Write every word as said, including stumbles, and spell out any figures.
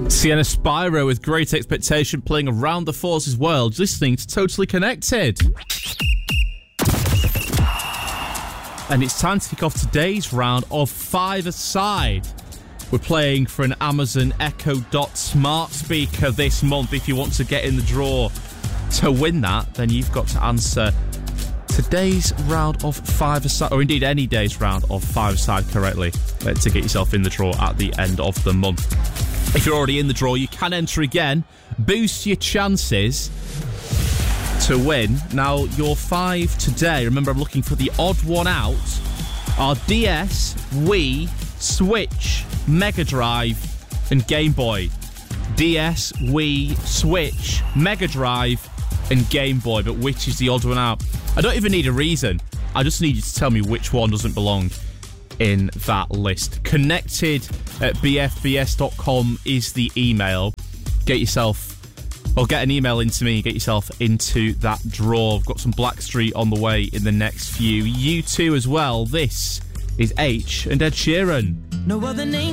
Sienna Spyro with Great Expectation playing around the Forces world, listening to Totally Connected. And it's time to kick off today's round of Five-A-Side. We're playing for an Amazon Echo Dot smart speaker this month. If you want to get in the draw to win that, then you've got to answer today's round of Five-A-Side, or indeed any day's round of Five-A-Side correctly, uh, to get yourself in the draw at the end of the month. If you're already in the draw, you can enter again. Boost your chances to win. Now, your five today, remember I'm looking for the odd one out, are D S, Wii, Switch, Mega Drive and Game Boy. D S, Wii, Switch, Mega Drive and Game Boy. But which is the odd one out? I don't even need a reason. I just need you to tell me which one doesn't belong in that list. Connected at b f b s dot com is the email. Get yourself, or get an email into me, get yourself into that draw. I've got some Blackstreet on the way in the next few. You too as well. This is H and Ed Sheeran. No other name.